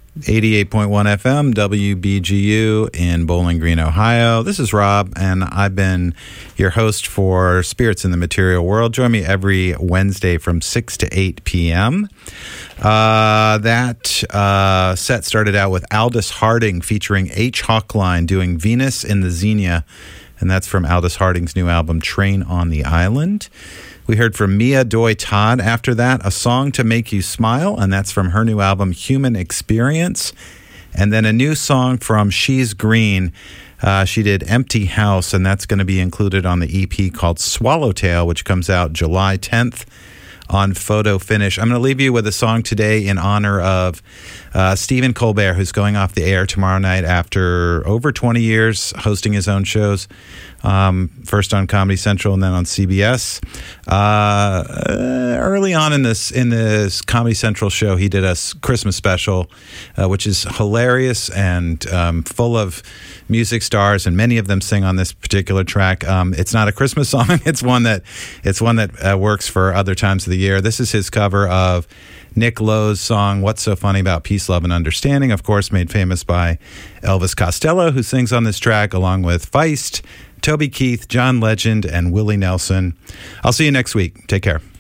88.1 FM, WBGU in Bowling Green, Ohio. This is Rob, and I've been your host for Spirits in the Material World. Join me every Wednesday from 6 to 8 p.m. That set started out with Aldous Harding featuring H. Hawkline doing Venus in the Xenia, and that's from Aldous Harding's new album, Train on the Island. We heard from Mia Doi Todd after that, A Song to Make You Smile, and that's from her new album, Human Experience. And then a new song from She's Green. She did Empty House, and that's going to be included on the EP called Swallowtail, which comes out July 10th on Photo Finish. I'm going to leave you with a song today in honor of Stephen Colbert, who's going off the air tomorrow night after over 20 years hosting his own shows, first on Comedy Central and then on CBS. Early on in this Comedy Central show, he did a Christmas special, which is hilarious and full of music stars, and many of them sing on this particular track. It's not a Christmas song. It's one that works for other times of the year. This is his cover of Nick Lowe's song, What's So Funny About Peace, Love, and Understanding, of course, made famous by Elvis Costello, who sings on this track, along with Feist, Toby Keith, John Legend, and Willie Nelson. I'll see you next week. Take care.